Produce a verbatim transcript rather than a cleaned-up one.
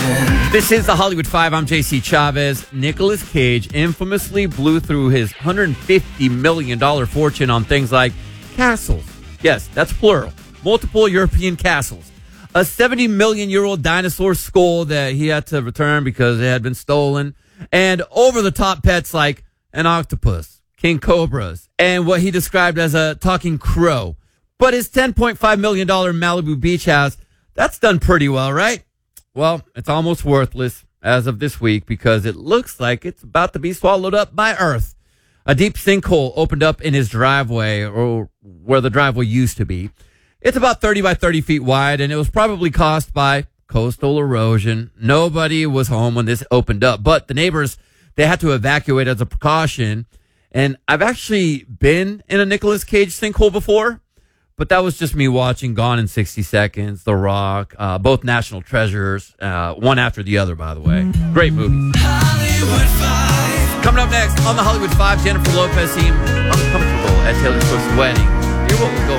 This is the Hollywood Five. I'm J C Chavez. Nicolas Cage infamously blew through his one hundred fifty million dollars fortune on things like castles. Yes, that's plural. Multiple European castles. A seventy million year old dinosaur skull that he had to return because it had been stolen. And over-the-top pets like an octopus, king cobras, and what he described as a talking crow. But his ten point five million dollars Malibu beach house, that's done pretty well, right? Well, it's almost worthless as of this week because it looks like it's about to be swallowed up by Earth. A deep sinkhole opened up in his driveway, or where the driveway used to be. It's about thirty by thirty feet wide, and it was probably caused by coastal erosion. Nobody was home when this opened up, but the neighbors, they had to evacuate as a precaution. And I've actually been in a Nicolas Cage sinkhole before. But that was just me watching Gone in sixty seconds, The Rock, uh, both national treasures, uh, one after the other, by the way. Great movie. Hollywood Five. Coming up next on the Hollywood Five, Jennifer Lopez seemed uncomfortable at Taylor Swift's wedding. Hear what was going on.